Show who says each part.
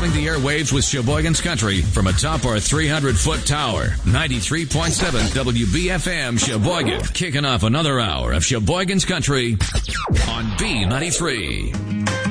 Speaker 1: filling the airwaves with Sheboygan's Country from atop our 300-foot tower. 93.7 WBFM Sheboygan. Kicking off another hour of Sheboygan's Country on B93.